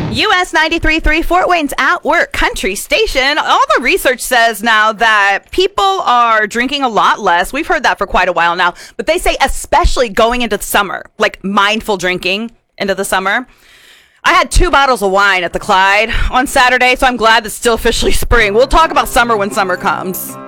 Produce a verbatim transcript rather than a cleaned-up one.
U S ninety-three point three Fort Wayne's At Work Country Station. All the research says now that people are drinking a lot less. We've heard that for quite a while now, but they say especially going into the summer, like mindful drinking into the summer. I had two bottles of wine at the Clyde on Saturday, so I'm glad it's still officially spring. We'll talk about summer when summer comes.